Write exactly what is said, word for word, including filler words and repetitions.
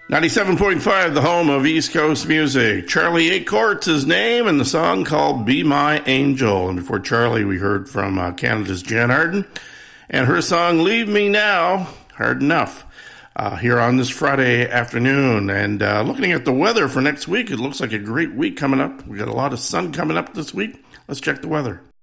ninety-seven point five, the home of East Coast music. Charlie Acort's his name, and the song called Be My Angel. And before Charlie, we heard from uh, Canada's Jan Arden and her song Leave Me Now, Hard Enough, uh, here on this Friday afternoon. And uh, looking at the weather for next week, it looks like a great week coming up. We got a lot of sun coming up this week. Let's check the weather.